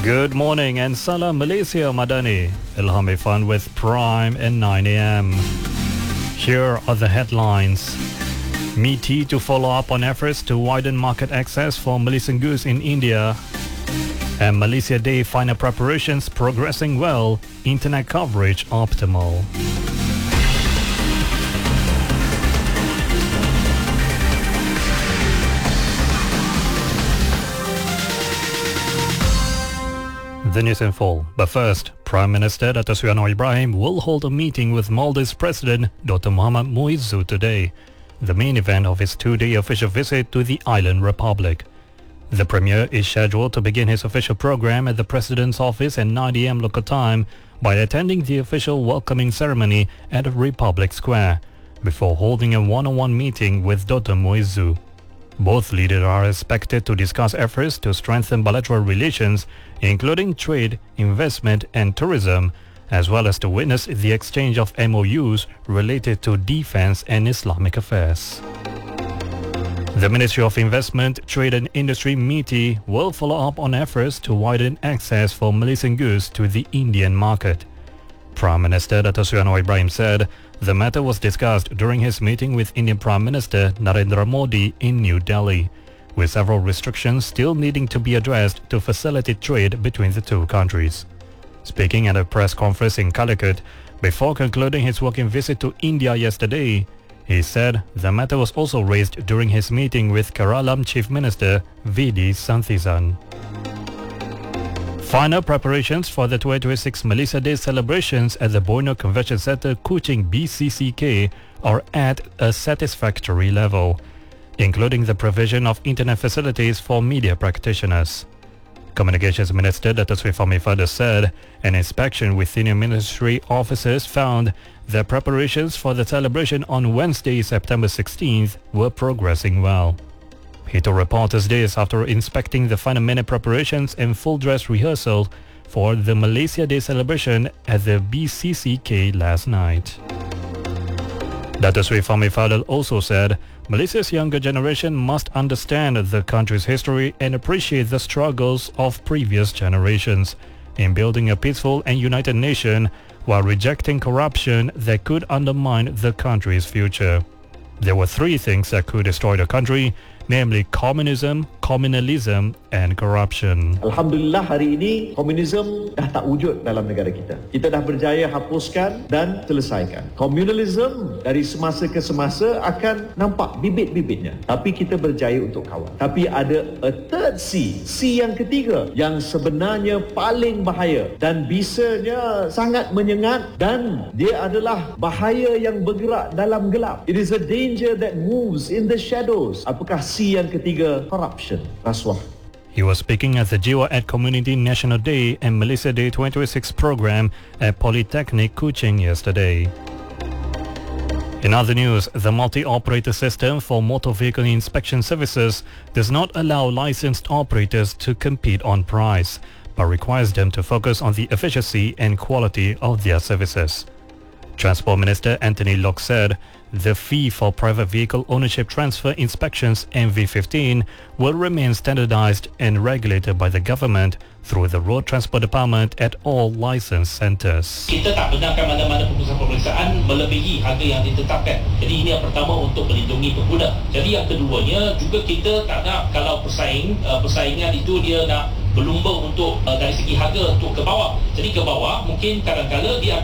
Good morning and Salam Malaysia Madani. Ilham Irfan with Prime at 9 a.m. Here are the headlines. MITI to follow up on efforts to widen market access for Malaysian goods in India. And Malaysia Day final preparations progressing well, internet coverage optimal. The news in full. But first, Prime Minister Dato' Sri Anwar Ibrahim will hold a meeting with Maldives President Dr. Mohamed Muizzu today, the main event of his two-day official visit to the island republic. The Premier is scheduled to begin his official program at the President's office at 9 a.m. local time by attending the official welcoming ceremony at Republic Square, before holding a one-on-one meeting with Dr. Muizzu. Both leaders are expected to discuss efforts to strengthen bilateral relations, including trade, investment and tourism, as well as to witness the exchange of MOUs related to defense and Islamic affairs. The Ministry of Investment, Trade and Industry MITI will follow up on efforts to widen access for Malaysian goods to the Indian market. Prime Minister Dato' Sri Anwar Ibrahim said the matter was discussed during his meeting with Indian Prime Minister Narendra Modi in New Delhi, with several restrictions still needing to be addressed to facilitate trade between the two countries. Speaking at a press conference in Calicut before concluding his working visit to India yesterday, he said the matter was also raised during his meeting with Keralam Chief Minister V.D. Santhisan. Final preparations for the 2026 Malaysia Day celebrations at the Borneo Convention Centre Kuching BCCK are at a satisfactory level, including the provision of internet facilities for media practitioners. Communications Minister Dato' Sri Fahmi Fadil said an inspection with senior ministry officers found that preparations for the celebration on Wednesday, September 16th were progressing well. He told reporters this after inspecting the final minute preparations and full dress rehearsal for the Malaysia Day celebration at the BCCK last night. Dato' Sri Fahmi Fadil also said Malaysia's younger generation must understand the country's history and appreciate the struggles of previous generations in building a peaceful and united nation while rejecting corruption that could undermine the country's future. There were three things that could destroy the country, namely communism, communalism and corruption. Alhamdulillah hari ini komunisme dah tak wujud dalam negara kita. Kita dah berjaya hapuskan dan selesaikan. Communalism dari semasa ke semasa akan nampak bibit-bibitnya. Tapi kita berjaya untuk kawal. Tapi ada a third C yang ketiga yang sebenarnya paling bahaya dan bisanya sangat menyengat dan dia adalah bahaya yang bergerak dalam gelap. It is a danger that moves in the shadows. Apakah C yang ketiga? Corruption. Rasuah. He was speaking at the Jiwa at Community National Day and Malaysia Day 2026 program at Polytechnic Kuching yesterday. In other news, the multi-operator system for motor vehicle inspection services does not allow licensed operators to compete on price, but requires them to focus on the efficiency and quality of their services. Transport Minister Anthony Locke said the fee for private vehicle ownership transfer inspections MV15 will remain standardized and regulated by the government through the Road Transport Department at all licensed centres. Kita tak benarkan mana-mana pemeriksaan melebihi harga yang ditetapkan. Jadi ini yang pertama untuk melindungi pengguna. Jadi yang keduanya juga kita tak nak kalau persaingan itu dia nak berlumba untuk dari segi harga untuk ke bawah. Jadi ke bawah mungkin kadang-kadang dia